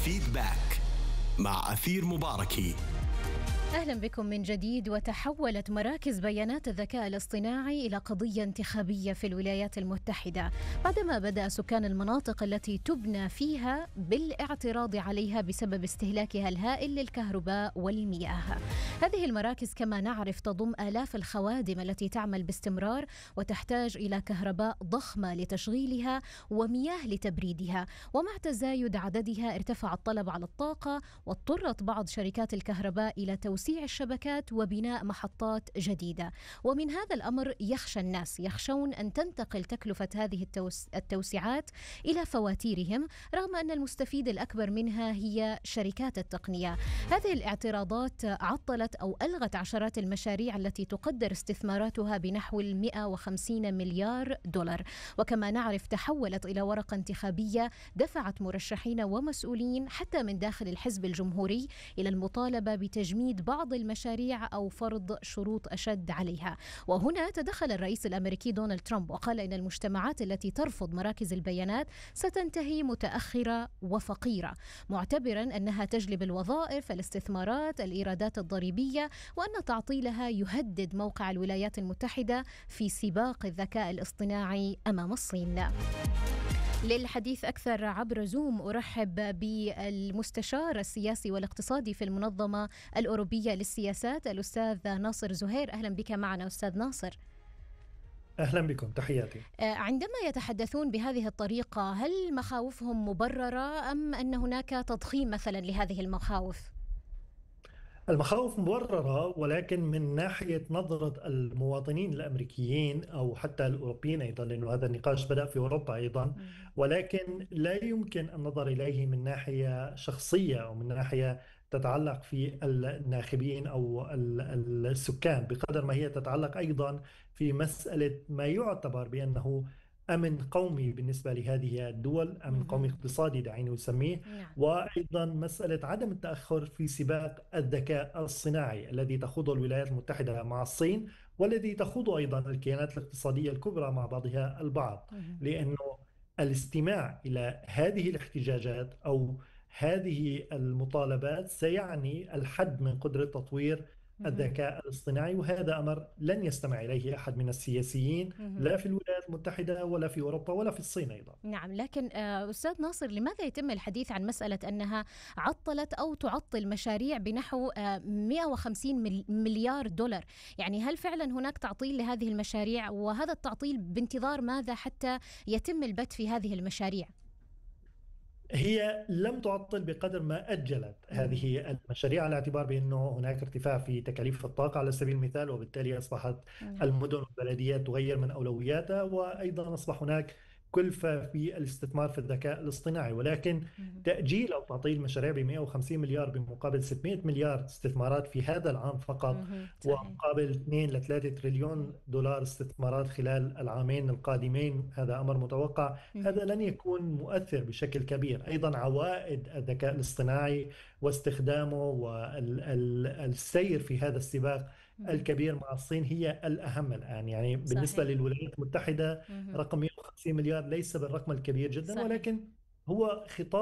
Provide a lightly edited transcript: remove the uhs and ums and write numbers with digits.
فيدباك مع أثير مباركي. أهلا بكم من جديد. وتحولت مراكز بيانات الذكاء الاصطناعي إلى قضية انتخابية في الولايات المتحدة بعدما بدأ سكان المناطق التي تبنى فيها بالاعتراض عليها بسبب استهلاكها الهائل للكهرباء والمياه. هذه المراكز كما نعرف تضم آلاف الخوادم التي تعمل باستمرار وتحتاج إلى كهرباء ضخمة لتشغيلها ومياه لتبريدها، ومع تزايد عددها ارتفع الطلب على الطاقة، واضطرت بعض شركات الكهرباء إلى توسيع الشبكات وبناء محطات جديدة. ومن هذا الأمر يخشى الناس، يخشون أن تنتقل تكلفة هذه التوسعات إلى فواتيرهم، رغم أن المستفيد الأكبر منها هي شركات التقنية. هذه الاعتراضات عطلت أو ألغت عشرات المشاريع التي تقدر استثماراتها بنحو 150 مليار دولار. وكما نعرف تحولت إلى ورقة انتخابية دفعت مرشحين ومسؤولين حتى من داخل الحزب الجمهوري إلى المطالبة بتجميد بعض المشاريع أو فرض شروط أشد عليها. وهنا تدخل الرئيس الأمريكي دونالد ترامب وقال إن المجتمعات التي ترفض مراكز البيانات ستنتهي متأخرة وفقيرة، معتبرا أنها تجلب الوظائف، الاستثمارات، الإيرادات الضريبية، وأن تعطيلها يهدد موقع الولايات المتحدة في سباق الذكاء الاصطناعي أمام الصين. للحديث أكثر عبر زوم أرحب بالمستشار السياسي والاقتصادي في المنظمة الأوروبية للسياسات الأستاذ ناصر زهير. أهلا بك معنا أستاذ ناصر. أهلا بكم، تحياتي. عندما يتحدثون بهذه الطريقة هل مخاوفهم مبررة أم أن هناك تضخيم مثلا لهذه المخاوف؟ المخاوف مبررة، ولكن من ناحية نظرة المواطنين الأمريكيين أو حتى الأوروبيين أيضا، لأنه هذا النقاش بدأ في أوروبا أيضا، ولكن لا يمكن النظر إليه من ناحية شخصية أو من ناحية تتعلق في الناخبين أو السكان، بقدر ما هي تتعلق أيضا في مسألة ما يعتبر بأنه أمن قومي بالنسبة لهذه الدول، أمن قومي اقتصادي دعينا نسميه. نعم. وأيضا مسألة عدم التأخر في سباق الذكاء الصناعي الذي تخوضه الولايات المتحدة مع الصين، والذي تخوضه أيضا الكيانات الاقتصادية الكبرى مع بعضها البعض، لأنه الاستماع إلى هذه الاحتجاجات أو هذه المطالبات سيعني الحد من قدرة تطوير الذكاء الاصطناعي، وهذا أمر لن يستمع إليه أحد من السياسيين لا في الولايات المتحدة ولا في أوروبا ولا في الصين أيضا. نعم، لكن أستاذ ناصر، لماذا يتم الحديث عن مسألة أنها عطلت أو تعطل مشاريع بنحو 150 مليار دولار؟ يعني هل فعلا هناك تعطيل لهذه المشاريع؟ وهذا التعطيل بانتظار ماذا حتى يتم البت في هذه المشاريع؟ هي لم تعطل بقدر ما أجلت هذه المشاريع، على اعتبار بأنه هناك ارتفاع في تكاليف الطاقة على سبيل المثال، وبالتالي أصبحت المدن والبلديات تغير من أولوياتها، وأيضا أصبح هناك كلفة في الاستثمار في الذكاء الاصطناعي. ولكن تأجيل أو تعطيل مشاريع ب 150 مليار بمقابل 600 مليار استثمارات في هذا العام فقط، ومقابل 2 ل 3 تريليون دولار استثمارات خلال العامين القادمين، هذا أمر متوقع. هذا لن يكون مؤثر بشكل كبير. أيضا عوائد الذكاء الاصطناعي واستخدامه والسير في هذا السباق الكبير مع الصين هي الأهم الآن. يعني بالنسبة للولايات المتحدة رقم 150 مليار ليس بالرقم الكبير جدا، ولكن هو خطاب